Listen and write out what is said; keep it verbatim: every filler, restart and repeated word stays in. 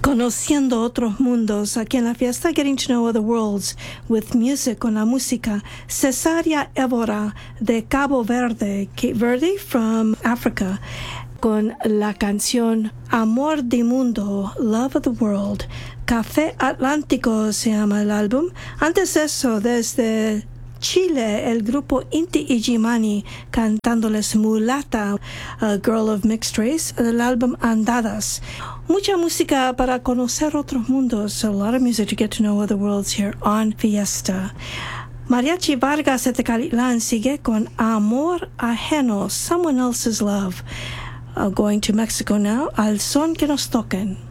Conociendo otros mundos, aquí en la fiesta Getting to Know Other Worlds with Music, con la música Cesaria Évora de Cabo Verde, Cape Verde from Africa, con la canción Amor de Mundo, Love of the World. Café Atlántico se llama el álbum. Antes de eso, desde Chile, el grupo Inti Illimani cantándoles Mulata, a Girl of Mixed Race, del álbum Andadas. Mucha música para conocer otros mundos. A lot of music to get to know other worlds here on Fiesta. Mariachi Vargas de Tecalitlán sigue con Amor Ajeno, Someone Else's Love. Uh, going to Mexico now, Al Son que nos toquen.